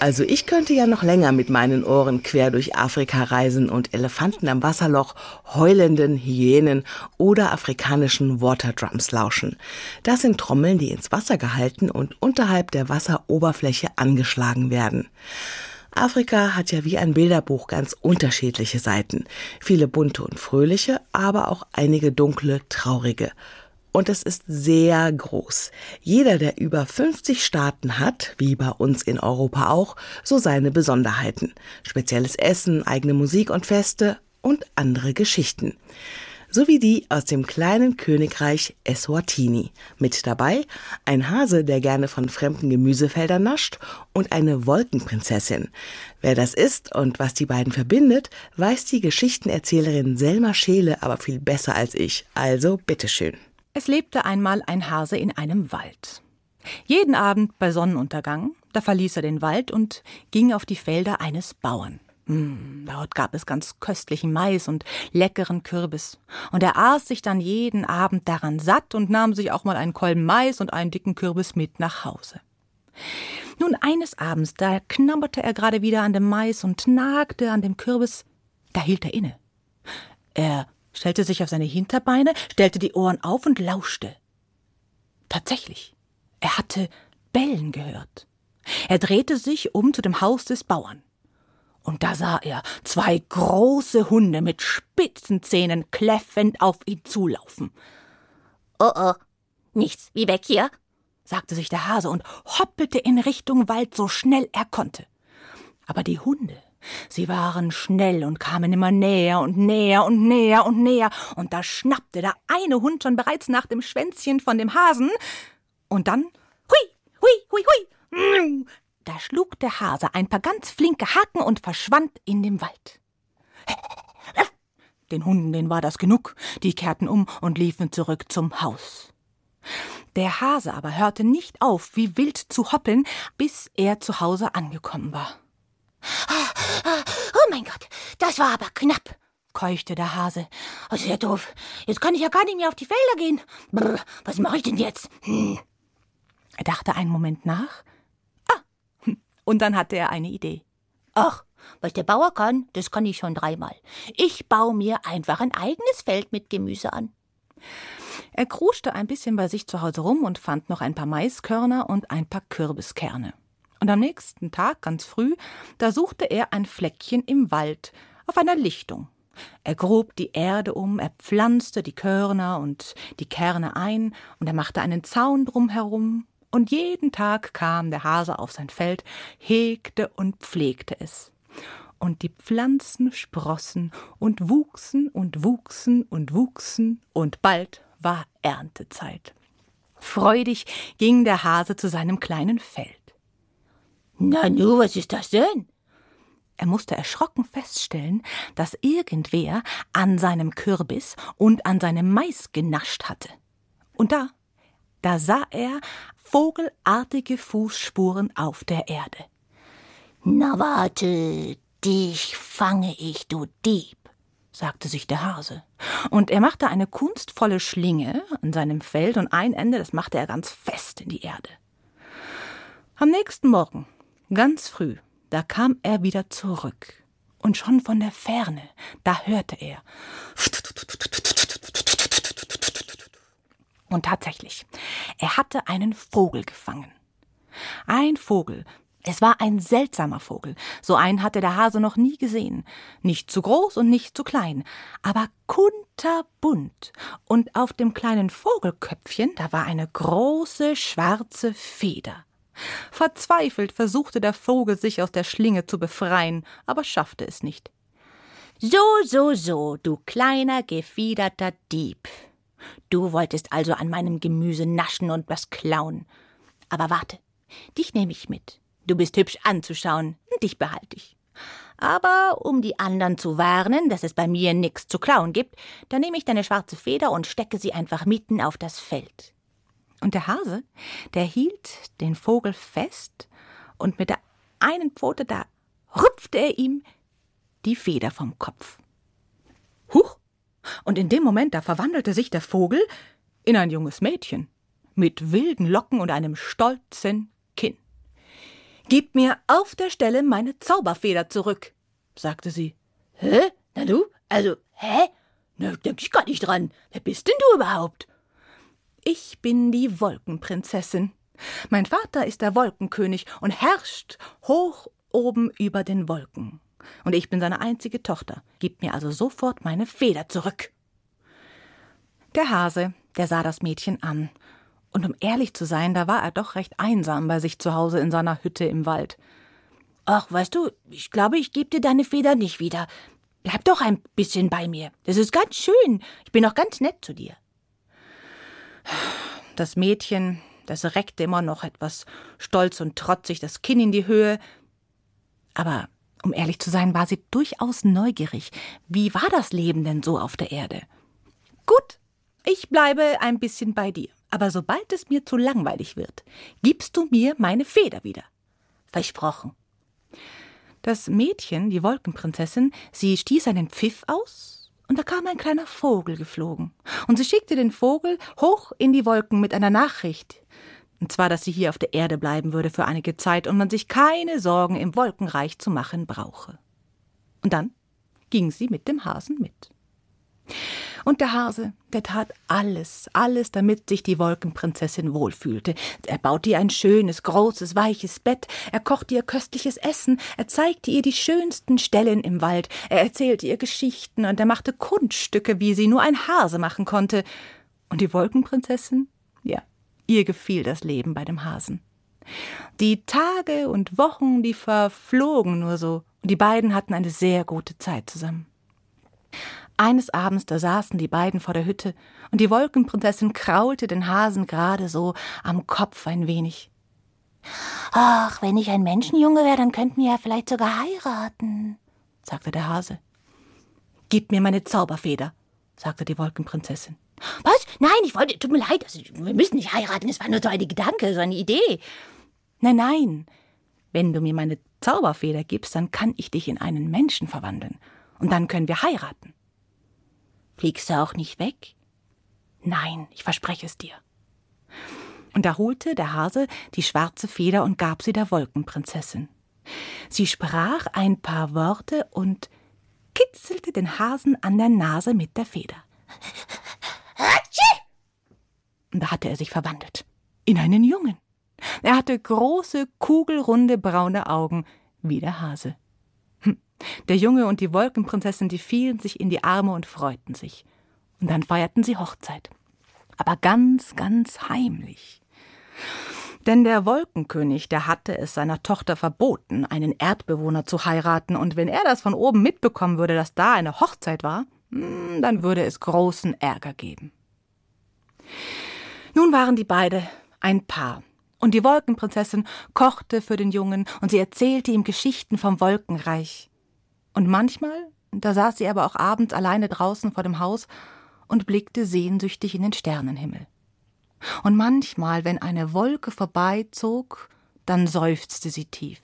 Also ich könnte ja noch länger mit meinen Ohren quer durch Afrika reisen und Elefanten am Wasserloch, heulenden Hyänen oder afrikanischen Waterdrums lauschen. Das sind Trommeln, die ins Wasser gehalten und unterhalb der Wasseroberfläche angeschlagen werden. Afrika hat ja wie ein Bilderbuch ganz unterschiedliche Seiten. Viele bunte und fröhliche, aber auch einige dunkle, traurige. Und es ist sehr groß. Jeder, der über 50 Staaten hat, wie bei uns in Europa auch, so seine Besonderheiten. Spezielles Essen, eigene Musik und Feste und andere Geschichten. So wie die aus dem kleinen Königreich Eswatini. Mit dabei ein Hase, der gerne von fremden Gemüsefeldern nascht, und eine Wolkenprinzessin. Wer das ist und was die beiden verbindet, weiß die Geschichtenerzählerin Selma Scheele aber viel besser als ich. Also bitteschön. Es lebte einmal ein Hase in einem Wald. Jeden Abend bei Sonnenuntergang, da verließ er den Wald und ging auf die Felder eines Bauern. Dort gab es ganz köstlichen Mais und leckeren Kürbis. Und er aß sich dann jeden Abend daran satt und nahm sich auch mal einen Kolben Mais und einen dicken Kürbis mit nach Hause. Nun, eines Abends, da knabberte er gerade wieder an dem Mais und nagte an dem Kürbis. Da hielt er inne. Er stellte sich auf seine Hinterbeine, stellte die Ohren auf und lauschte. Tatsächlich, er hatte Bellen gehört. Er drehte sich um zu dem Haus des Bauern. Und da sah er 2 große Hunde mit spitzen Zähnen kläffend auf ihn zulaufen. Oh, nichts wie weg hier, sagte sich der Hase und hoppelte in Richtung Wald, so schnell er konnte. Aber die Hunde, sie waren schnell und kamen immer näher und näher und näher und näher. Und da schnappte der eine Hund schon bereits nach dem Schwänzchen von dem Hasen. Und dann, hui, hui, hui, hui, da schlug der Hase ein paar ganz flinke Haken und verschwand in dem Wald. Den Hunden, denen war das genug. Die kehrten um und liefen zurück zum Haus. Der Hase aber hörte nicht auf, wie wild zu hoppeln, bis er zu Hause angekommen war. Oh mein Gott, das war aber knapp, keuchte der Hase. Das ist ja doof. Jetzt kann ich ja gar nicht mehr auf die Felder gehen. Brr, was mache ich denn jetzt? Er dachte einen Moment nach. Und dann hatte er eine Idee. Ach, was der Bauer kann, das kann ich schon 3-mal. Ich baue mir einfach ein eigenes Feld mit Gemüse an. Er kruschte ein bisschen bei sich zu Hause rum und fand noch ein paar Maiskörner und ein paar Kürbiskerne. Und am nächsten Tag, ganz früh, da suchte er ein Fleckchen im Wald, auf einer Lichtung. Er grub die Erde um, er pflanzte die Körner und die Kerne ein und er machte einen Zaun drumherum. Und jeden Tag kam der Hase auf sein Feld, hegte und pflegte es. Und die Pflanzen sprossen und wuchsen und wuchsen und wuchsen, und bald war Erntezeit. Freudig ging der Hase zu seinem kleinen Feld. Na nu, was ist das denn? Er musste erschrocken feststellen, dass irgendwer an seinem Kürbis und an seinem Mais genascht hatte. Und da sah er vogelartige Fußspuren auf der Erde. Na warte, dich fange ich, du Dieb, sagte sich der Hase. Und er machte eine kunstvolle Schlinge an seinem Feld und ein Ende, das machte er ganz fest in die Erde. Am nächsten Morgen, ganz früh, da kam er wieder zurück. Und schon von der Ferne, da hörte er. Und tatsächlich, er hatte einen Vogel gefangen. Ein Vogel, es war ein seltsamer Vogel. So einen hatte der Hase noch nie gesehen. Nicht zu groß und nicht zu klein, aber kunterbunt. Und auf dem kleinen Vogelköpfchen, da war eine große schwarze Feder. Verzweifelt versuchte der Vogel, sich aus der Schlinge zu befreien, aber schaffte es nicht. So, du kleiner, gefiederter Dieb. Du wolltest also an meinem Gemüse naschen und was klauen. Aber warte, dich nehme ich mit. Du bist hübsch anzuschauen, dich behalte ich. Aber um die anderen zu warnen, dass es bei mir nichts zu klauen gibt, dann nehme ich deine schwarze Feder und stecke sie einfach mitten auf das Feld. Und der Hase, der hielt den Vogel fest und mit der einen Pfote, da rupfte er ihm die Feder vom Kopf. Huch! Und in dem Moment, da verwandelte sich der Vogel in ein junges Mädchen mit wilden Locken und einem stolzen Kinn. »Gib mir auf der Stelle meine Zauberfeder zurück«, sagte sie. »Hä? Na du? Also, hä? Na, denk ich gar nicht dran. Wer bist denn du überhaupt?« »Ich bin die Wolkenprinzessin. Mein Vater ist der Wolkenkönig und herrscht hoch oben über den Wolken. Und ich bin seine einzige Tochter. Gib mir also sofort meine Feder zurück.« Der Hase, der sah das Mädchen an. Und um ehrlich zu sein, da war er doch recht einsam bei sich zu Hause in seiner Hütte im Wald. »Ach, weißt du, ich glaube, ich gebe dir deine Feder nicht wieder. Bleib doch ein bisschen bei mir. Das ist ganz schön. Ich bin auch ganz nett zu dir.« Das Mädchen, das reckte immer noch etwas stolz und trotzig das Kinn in die Höhe. Aber um ehrlich zu sein, war sie durchaus neugierig. Wie war das Leben denn so auf der Erde? »Gut, ich bleibe ein bisschen bei dir. Aber sobald es mir zu langweilig wird, gibst du mir meine Feder wieder.« »Versprochen.« Das Mädchen, die Wolkenprinzessin, sie stieß einen Pfiff aus, und da kam ein kleiner Vogel geflogen. Und sie schickte den Vogel hoch in die Wolken mit einer Nachricht. Und zwar, dass sie hier auf der Erde bleiben würde für einige Zeit und man sich keine Sorgen im Wolkenreich zu machen brauche. Und dann ging sie mit dem Hasen mit. Und der Hase, der tat alles, damit sich die Wolkenprinzessin wohlfühlte. Er baute ihr ein schönes, großes, weiches Bett, er kochte ihr köstliches Essen, er zeigte ihr die schönsten Stellen im Wald, er erzählte ihr Geschichten und er machte Kunststücke, wie sie nur ein Hase machen konnte. Und die Wolkenprinzessin, ja, ihr gefiel das Leben bei dem Hasen. Die Tage und Wochen, die verflogen nur so, und die beiden hatten eine sehr gute Zeit zusammen. Eines Abends, da saßen die beiden vor der Hütte, und die Wolkenprinzessin kraulte den Hasen gerade so am Kopf ein wenig. »Ach, wenn ich ein Menschenjunge wäre, dann könnten wir ja vielleicht sogar heiraten«, sagte der Hase. »Gib mir meine Zauberfeder«, sagte die Wolkenprinzessin. »Was? Nein, tut mir leid, also, wir müssen nicht heiraten, es war nur so ein Gedanke, so eine Idee.« »Nein, wenn du mir meine Zauberfeder gibst, dann kann ich dich in einen Menschen verwandeln, und dann können wir heiraten.« »Fliegst du auch nicht weg?« »Nein, ich verspreche es dir.« Und da holte der Hase die schwarze Feder und gab sie der Wolkenprinzessin. Sie sprach ein paar Worte und kitzelte den Hasen an der Nase mit der Feder. Und da hatte er sich verwandelt in einen Jungen. Er hatte große, kugelrunde, braune Augen, wie der Hase. Der Junge und die Wolkenprinzessin, die fielen sich in die Arme und freuten sich. Und dann feierten sie Hochzeit. Aber ganz, ganz heimlich. Denn der Wolkenkönig, der hatte es seiner Tochter verboten, einen Erdbewohner zu heiraten. Und wenn er das von oben mitbekommen würde, dass da eine Hochzeit war, dann würde es großen Ärger geben. Nun waren die beide ein Paar. Und die Wolkenprinzessin kochte für den Jungen und sie erzählte ihm Geschichten vom Wolkenreich. Und manchmal, da saß sie aber auch abends alleine draußen vor dem Haus und blickte sehnsüchtig in den Sternenhimmel. Und manchmal, wenn eine Wolke vorbeizog, dann seufzte sie tief.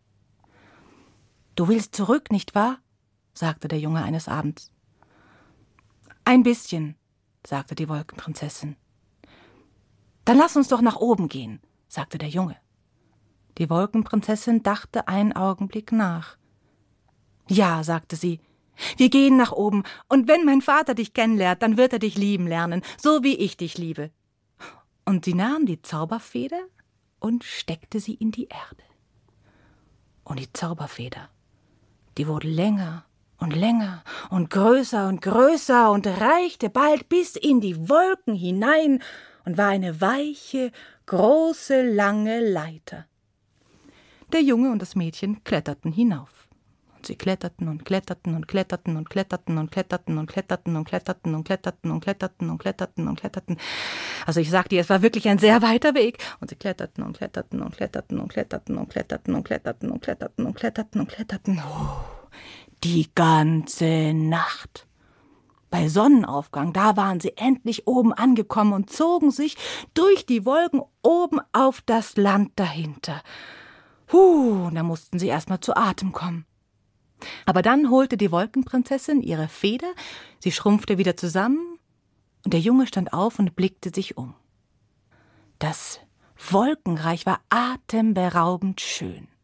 »Du willst zurück, nicht wahr?« sagte der Junge eines Abends. »Ein bisschen«, sagte die Wolkenprinzessin. »Dann lass uns doch nach oben gehen«, sagte der Junge. Die Wolkenprinzessin dachte einen Augenblick nach. »Ja«, sagte sie, »wir gehen nach oben, und wenn mein Vater dich kennenlernt, dann wird er dich lieben lernen, so wie ich dich liebe.« Und sie nahm die Zauberfeder und steckte sie in die Erde. Und die Zauberfeder, die wurde länger und größer und reichte bald bis in die Wolken hinein und war eine weiche, große, lange Leiter. Der Junge und das Mädchen kletterten hinauf. Sie kletterten und kletterten und kletterten und kletterten und kletterten und kletterten und kletterten und kletterten und kletterten und kletterten und kletterten. Also ich sag dir, es war wirklich ein sehr weiter Weg. Und sie kletterten und kletterten und kletterten und kletterten und kletterten und kletterten und kletterten und kletterten und kletterten. Die ganze Nacht. Bei Sonnenaufgang, da waren sie endlich oben angekommen und zogen sich durch die Wolken oben auf das Land dahinter. Da mussten sie erst mal zu Atem kommen. Aber dann holte die Wolkenprinzessin ihre Feder, sie schrumpfte wieder zusammen, und der Junge stand auf und blickte sich um. Das Wolkenreich war atemberaubend schön.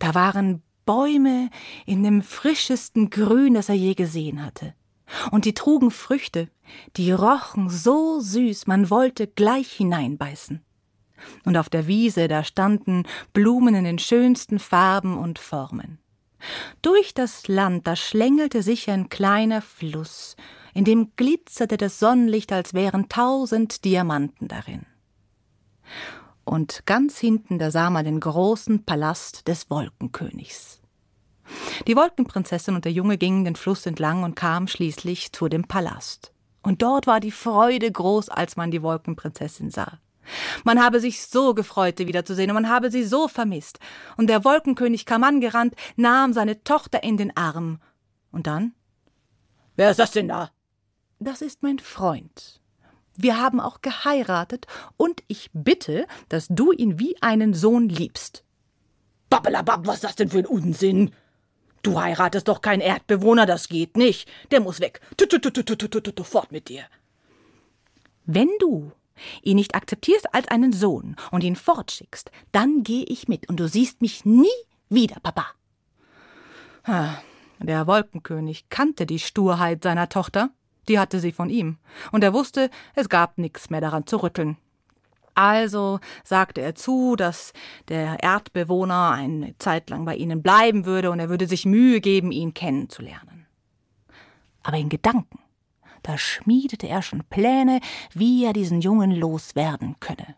Da waren Bäume in dem frischesten Grün, das er je gesehen hatte. Und die trugen Früchte, die rochen so süß, man wollte gleich hineinbeißen. Und auf der Wiese, da standen Blumen in den schönsten Farben und Formen. Durch das Land, da schlängelte sich ein kleiner Fluss, in dem glitzerte das Sonnenlicht, als wären 1000 Diamanten darin. Und ganz hinten, da sah man den großen Palast des Wolkenkönigs. Die Wolkenprinzessin und der Junge gingen den Fluss entlang und kamen schließlich zu dem Palast. Und dort war die Freude groß, als man die Wolkenprinzessin sah. Man habe sich so gefreut, sie wiederzusehen, und man habe sie so vermisst. Und der Wolkenkönig kam angerannt, nahm seine Tochter in den Arm. Und dann: »Wer ist das denn da?« »Das ist mein Freund. Wir haben auch geheiratet, und ich bitte, dass du ihn wie einen Sohn liebst.« »Babbelabab, was ist das denn für ein Unsinn? Du heiratest doch keinen Erdbewohner, das geht nicht. Der muss weg. Fort mit dir.« »Wenn du ihn nicht akzeptierst als einen Sohn und ihn fortschickst, dann gehe ich mit, und du siehst mich nie wieder, Papa.« Der Wolkenkönig kannte die Sturheit seiner Tochter, die hatte sie von ihm, und er wusste, es gab nichts mehr daran zu rütteln. Also sagte er zu, dass der Erdbewohner eine Zeit lang bei ihnen bleiben würde, und er würde sich Mühe geben, ihn kennenzulernen. Aber in Gedanken, da schmiedete er schon Pläne, wie er diesen Jungen loswerden könne.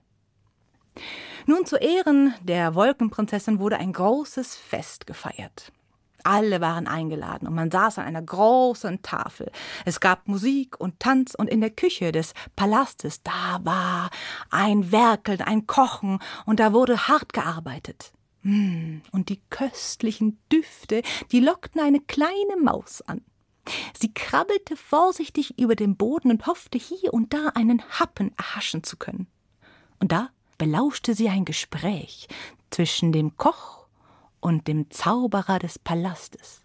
Nun, zu Ehren der Wolkenprinzessin wurde ein großes Fest gefeiert. Alle waren eingeladen, und man saß an einer großen Tafel. Es gab Musik und Tanz, und in der Küche des Palastes, da war ein Werkeln, ein Kochen, und da wurde hart gearbeitet. Und die köstlichen Düfte, die lockten eine kleine Maus an. Sie krabbelte vorsichtig über den Boden und hoffte, hier und da einen Happen erhaschen zu können. Und da belauschte sie ein Gespräch zwischen dem Koch und dem Zauberer des Palastes.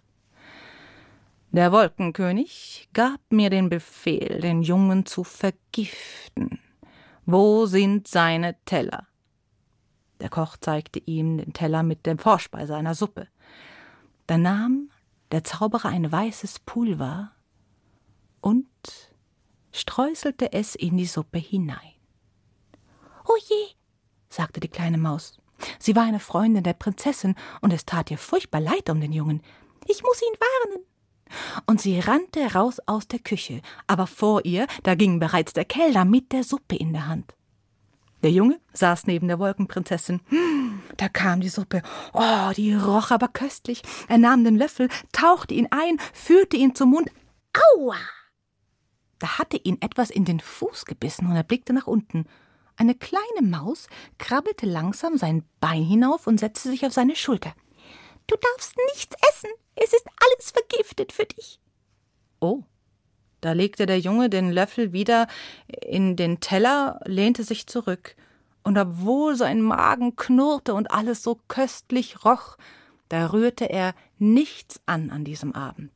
Der Wolkenkönig gab mir den Befehl, den Jungen zu vergiften. Wo sind seine Teller? Der Koch zeigte ihm den Teller mit der Vorspeise, einer Suppe. Da nahm der Zauberer ein weißes Pulver und streuselte es in die Suppe hinein. »Oh je«, sagte die kleine Maus. Sie war eine Freundin der Prinzessin, und es tat ihr furchtbar leid um den Jungen. »Ich muss ihn warnen.« Und sie rannte raus aus der Küche, aber vor ihr, da ging bereits der Kellner mit der Suppe in der Hand. Der Junge saß neben der Wolkenprinzessin. Da kam die Suppe. Oh, die roch aber köstlich. Er nahm den Löffel, tauchte ihn ein, führte ihn zum Mund. Aua! Da hatte ihn etwas in den Fuß gebissen, und er blickte nach unten. Eine kleine Maus krabbelte langsam sein Bein hinauf und setzte sich auf seine Schulter. »Du darfst nichts essen. Es ist alles vergiftet für dich.« Oh, da legte der Junge den Löffel wieder in den Teller, lehnte sich zurück. Und obwohl sein Magen knurrte und alles so köstlich roch, da rührte er nichts an diesem Abend.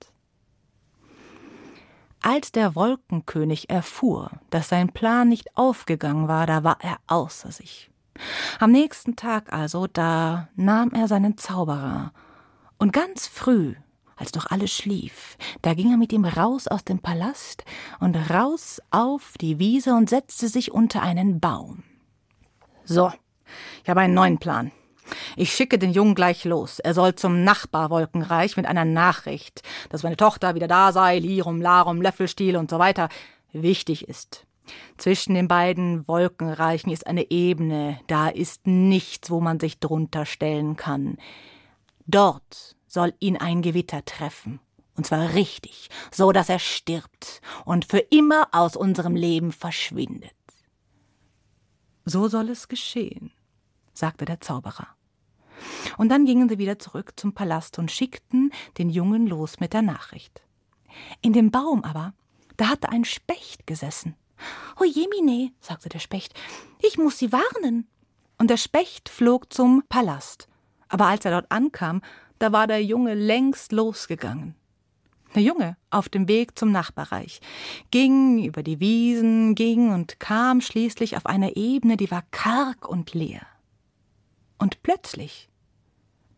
Als der Wolkenkönig erfuhr, dass sein Plan nicht aufgegangen war, da war er außer sich. Am nächsten Tag also, da nahm er seinen Zauberer, und ganz früh, als noch alles schlief, da ging er mit ihm raus aus dem Palast und raus auf die Wiese und setzte sich unter einen Baum. »So, ich habe einen neuen Plan. Ich schicke den Jungen gleich los. Er soll zum Nachbarwolkenreich mit einer Nachricht, dass meine Tochter wieder da sei, Lirum, Larum, Löffelstiel und so weiter. Wichtig ist, zwischen den beiden Wolkenreichen ist eine Ebene, da ist nichts, wo man sich drunter stellen kann. Dort soll ihn ein Gewitter treffen, und zwar richtig, so dass er stirbt und für immer aus unserem Leben verschwindet.« »So soll es geschehen«, sagte der Zauberer. Und dann gingen sie wieder zurück zum Palast und schickten den Jungen los mit der Nachricht. In dem Baum aber, da hatte ein Specht gesessen. »Oh jemine«, sagte der Specht, »ich muss Sie warnen.« Und der Specht flog zum Palast. Aber als er dort ankam, da war der Junge längst losgegangen. Der Junge, auf dem Weg zum Nachbarreich, ging über die Wiesen, ging und kam schließlich auf eine Ebene, die war karg und leer. Und plötzlich,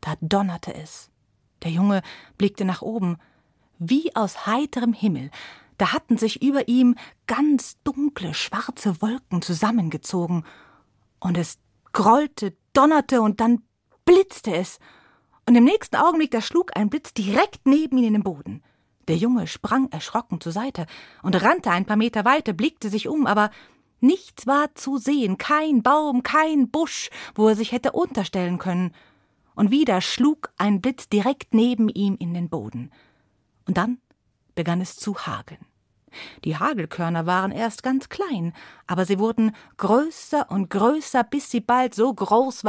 Da donnerte es. Der Junge blickte nach oben. Wie aus heiterem Himmel, da hatten sich über ihm ganz dunkle, schwarze Wolken zusammengezogen. Und es grollte, donnerte und dann blitzte es. Und im nächsten Augenblick, da schlug ein Blitz direkt neben ihn in den Boden. Der Junge sprang erschrocken zur Seite und rannte ein paar Meter weiter, blickte sich um, aber nichts war zu sehen, kein Baum, kein Busch, wo er sich hätte unterstellen können. Und wieder schlug ein Blitz direkt neben ihm in den Boden. Und dann begann es zu hageln. Die Hagelkörner waren erst ganz klein, aber sie wurden größer und größer, bis sie bald so groß